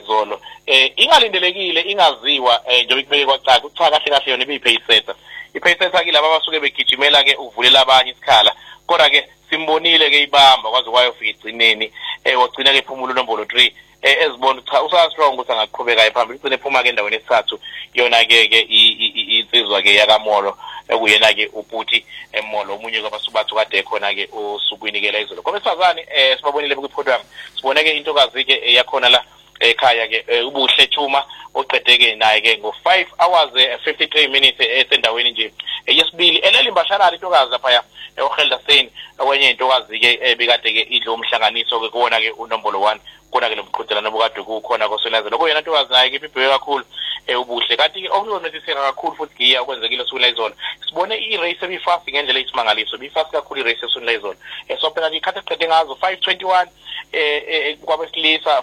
izolo ingalindelekile ingaziwa njengoba kubeke kwacaca ucha kahle kahle yona ibiphayseta iphayseta ke laba abasuke begijimela ke uvulela abanye isikhala kodwa ke simbonile ke ibamba kwaze kwayofika igcineni wagcina ke phumula unombolo 3 ezibona cha usastrong ukuthi angaqhubeka phambili igcine ephuma ke endaweni yesithathu yona ke insizwa ke yakamolo ekuyena ke uputhi emolo omunye kwabasubathu kade khona ke osukwini ke la izolo kwabesifazane sibabonile kwiprogram sibone ke intokazi ke yakhona la ekhaya ke ubuhle Chuma oqedeke naye ke ngo 5 hours 53 minutes esendaweni nje yesibili eleli mbasharala intokazi lapha eOgelda Stein okwenye intokazi ke ebikade ke idlo umhlanganiso ke kuona ke unombolo 1 kona ke nomqhudelano bokade kukhona koSolazelo lokuyena intokazi naye ke ibheke kakhulu ubuhle kanti ke okunonesiseka kakhulu futhi giya okwenzekile usuku izolo sibone irace ebifast ngendlela eyisimangaliso bifast kakhulu irace esuku izolo sophela ikhathe qede ngazo 521 kwabesilisa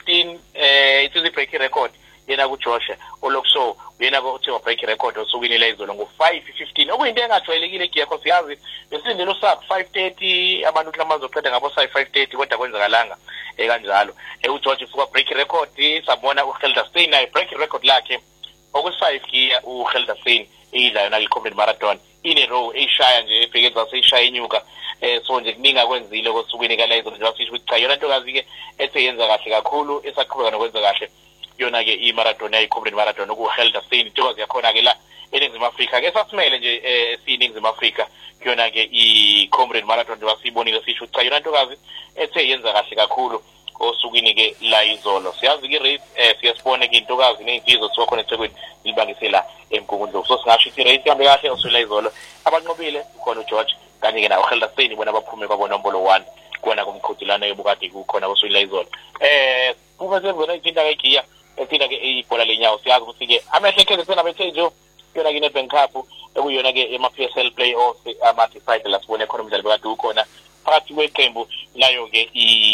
515 it is a break record yena kuJoshua olokso yena kuthiwa break record osukwini la izolo ngo5:15 okuyinto engajwayelekile giyakho siyazi besindelo usapho 5:30 abantu klamazoqeda ngabo 5:30 kodwa kwenzakalanga kanjalo uJoshua ufuka break record sabona uGelda Stein naye break record lakhe oku5 giya uGelda Stein idla yona iComrade Marathon ine row eshaya nje ebhekeza seyishaya inyuka so nje kuninga kwenzile kosukwini kala izolo nje wasisho ukuthi cha yona ntokazi ke ethe yenza kahle kakhulu esaqhubeka nokwenza kahle yona ke iMarathon yayiComrade Marathon okuGelda Stein intokazi yakhona ke la eNingizimu Afrika ke sasimele nje siNingizimu Afrika yona ke iComrade Marathon nje wasibonile sisho cha yona ntokazi ethe yenza kahle kakhulu osukwini ke la izolo siyazi ke race siyasibone ke intokazi nezizo siwakhona eThekwini libangisela eMgungundlovu so singasho ukuthi race ihambe kahle osukwini la izolo abanqobile khona uGeorge kanye ke na uGelda Stein ibona abaphume kwabonombolo 1 kona kumqhudelano yobukade kukhona kosukwini la izolo uma sengona ithinta ke giya ethinta ke ibhola lenyawo siyazi ukuthi ke amehlo eKZN abethenjo yona ke neBank Cup ekuyona ke ema-PSL playoffs ama-decide la sibone khona umdlalo bekade ukhona phakathi kweqembu layo ke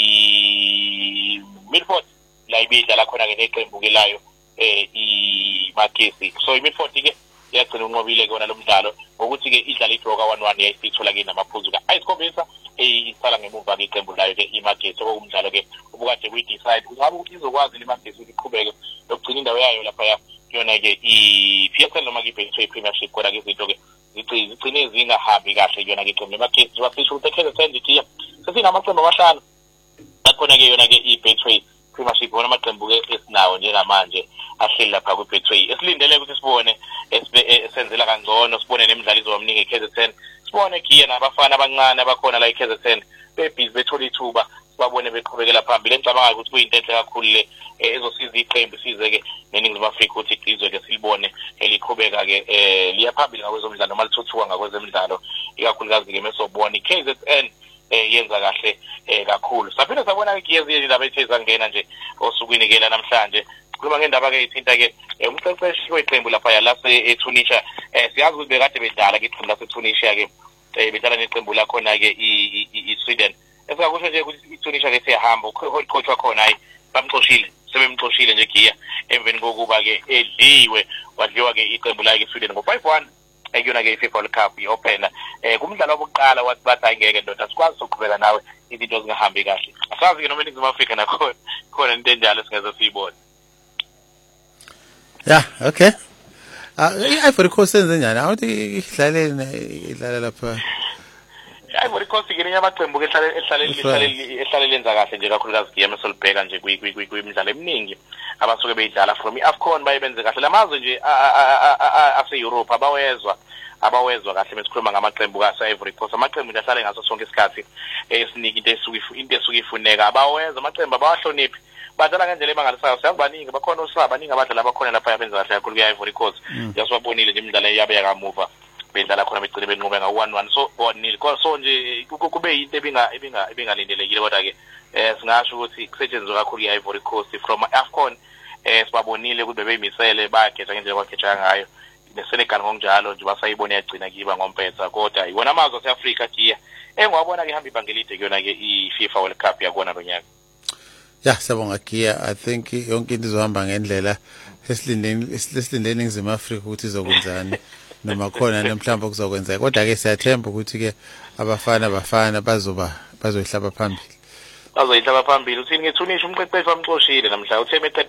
iMidford la ibidlala khona ke neqembu ke layo iMagesi so iMidford ke yagcina unqobile kona lo mdlalo ngokuthi ke idlala idraw ka1-1 yayisithola ke namaphuzu ka-isikhombisa isala ngemuva ke iqembu layo ke iMagesi okumdlalo ke ubukade kuyidecide ngabe izokwazi iMagesi ukuqhubeka lokugcina indawo yayo lapha yona ke iPSL noma ke iBetway Premiership kodwa ke izinto ke zigcine zingahambi kahle yona ke iqembu leMagesi wasisho ukuthi eKZN nje sesinamaqembu amahlanu akhona ke yona ke iBetway Premiership bona amaqembu ke esinawo njengamanje ahleli lapha kuBetway esilindele ukuthi sibone esenzela kangcono sibone nemidlalo izomningi eKZN sibone giya nabafana abancane abakhona la eKZN bebhizi bethola ithuba babone beqhubekela phambili engicabanga ukuthi kuyinto enhle kakhulu le ezosiza iqembu size ke neNingizimu Afrika ukuthi izwe ke silibone eliqhubeka ke liya phambili ngakwezomdlalo noma lithuthuka ngakwezemidlalo ikakhulukazi ke mesobona iKZN yenza kahle kakhulu saphinde sabona ke giyezi indaba etheza ngena nje osukwini ke la namhlanje khuluma ngendaba ke ithinta ke umqeqeshi weqembu lapha yalase eTunisia siyazi ukuthi bekade bedlala ke iqembu lase Tunisia ke bedlala neqembu la khona ke iSweden esakusho nje ukuthi iTunisia ke siyahamba ucoach wakhona hayi bamxoshile sebemxoshile nje giya emveni kokuba ke edliwe wadliwa ke iqembu la ke iSweden ngo5-1 ekuyona ke iFIFA World Cup iophena kumdlalo wokuqala wathi bathi angeke ndoda sikwazi ukuqhubeka nawe izinto zingahambi kahle asazi ke noma eNingizimu Afrika nakhona khona into enjalo singeze siyibone yeah okay iVory Coast senze njani awuthi idlala lapha iVory Coast ke amaqembu ke ehlale lenza kahle nje kakhulukazi giya mesolibheka nje kwimidlalo eminingi abasuke beyidlala from iAfcon bayebenze kahle lamazwe nje ase-Europe abawezwa kahle mesikhuluma ngamaqembu kaSivory Coast amaqembu ahlale ngaso sonke isikhathi esinika into esuke ifuneka abaweza amaqembu abawahloniphi badlala ngendlela emangalisayo siyazi baningi bakhona baningi abadlala abakhona lapha yabenza kahle kakhulu kuiVory Coast yasibabonile nje imidlalo yabe yakamuva bedlala khona begcine benqobe nga1-1 so bonile so nje kube yinto ebingalindelekile kodwa ke singasho ukuthi kusetshenzwe kakhulu iVory Coast from AFCON sibabonile ukuthi bebeyimisele bayageja ngendlela kwageja ngayo neSenegal ngokunjalo nje basayibona yagcina kiba ngompetha kodwa ibona amazwe aseAfrika giya engwabona ke hamba ibhangelide kuyona ke iFIFA World Cup yakona lo nyaka sabonga giya I think yonke into izohamba ngendlela esilindeni eNingizimu Afrika ukuthi izokwenzani noma khona nemhlawumbe kuzokwenzeka kodwa ke siyathemba ukuthi ke abafana bazoyihlaba phambili bazoyihlaba phambili uthini ngeTunisha umqeqeshi wamxoshile namhla uthe